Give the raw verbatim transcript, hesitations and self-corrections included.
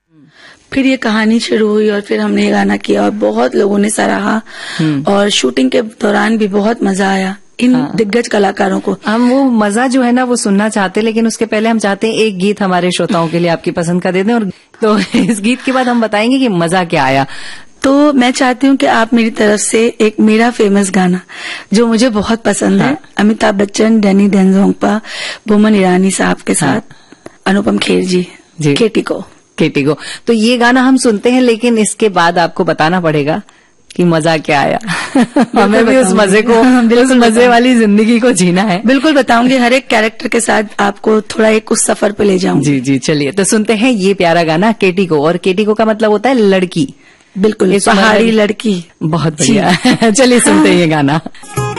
फिर ये कहानी शुरू हुई और फिर हमने ये गाना किया और बहुत लोगों ने सराहा और शूटिंग के दौरान भी बहुत मजा आया इन हाँ। दिग्गज कलाकारों को। हम वो मजा जो है ना वो सुनना चाहते, लेकिन उसके पहले हम चाहते हैं एक गीत हमारे श्रोताओं के लिए आपकी पसंद का दे दें, और तो इस गीत के बाद हम बताएंगे कि मजा क्या आया। तो मैं चाहती हूँ कि आप मेरी तरफ से एक मेरा फेमस गाना जो मुझे बहुत पसंद हाँ। है, अमिताभ बच्चन, डैनी डेंजोंगपा, बोमन ईरानी साहब के साथ हाँ। अनुपम खेर जी, जी केटी को केटी को तो ये गाना हम सुनते हैं, लेकिन इसके बाद आपको बताना पड़ेगा कि मजा क्या आया। हमें भी उस मजे को, उस मजे वाली जिंदगी को जीना है। बिल्कुल बताऊंगी, हर एक कैरेक्टर के साथ आपको थोड़ा एक उस सफर पे ले जाऊंगी। जी जी, चलिए तो सुनते हैं ये प्यारा गाना केटी को। और केटी को का मतलब होता है लड़की, बिल्कुल पहाड़ी लड़की। बहुत बढ़िया। चलिए सुनते हैं ये गाना।